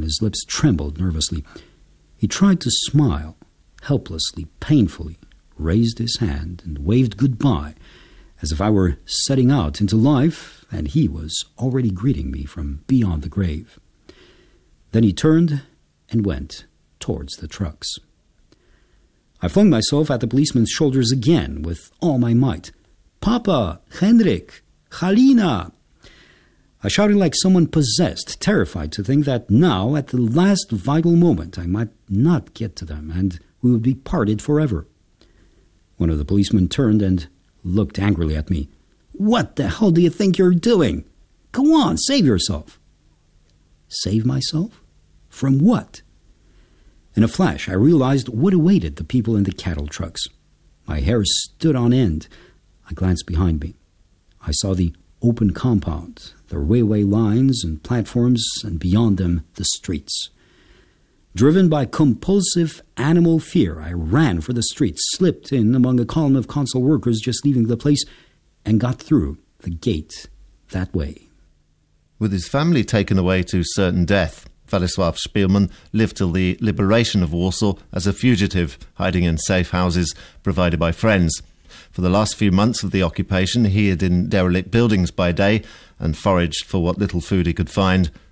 his lips trembled nervously. He tried to smile, helplessly, painfully, raised his hand and waved goodbye, as if I were setting out into life and he was already greeting me from beyond the grave. Then he turned and went towards the trucks. I flung myself at the policeman's shoulders again with all my might. "Papa! Hendrik! Halina!" I shouted like someone possessed, terrified to think that now, at the last vital moment, I might not get to them and we would be parted forever. One of the policemen turned and looked angrily at me. "What the hell do you think you're doing? Go on, save yourself." Save myself? From what? In a flash, I realized what awaited the people in the cattle trucks. My hair stood on end. I glanced behind me. I saw the open compound, the railway lines and platforms, and beyond them, the streets. Driven by compulsive animal fear, I ran for the streets, slipped in among a column of consul workers just leaving the place, and got through the gate that way. With his family taken away to certain death, Władysław Szpilman lived till the liberation of Warsaw as a fugitive, hiding in safe houses provided by friends. For the last few months of the occupation, he hid in derelict buildings by day and foraged for what little food he could find